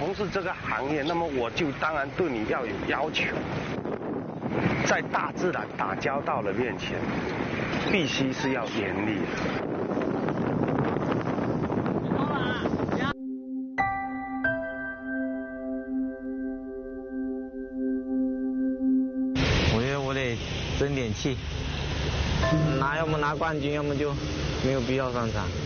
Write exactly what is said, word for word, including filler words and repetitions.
从事这个行业，那么我就当然对你要有要求。在大自然打交道的面前，必须是要严厉的。 我觉得我得争点气，拿要么拿冠军，要么就没有必要上场。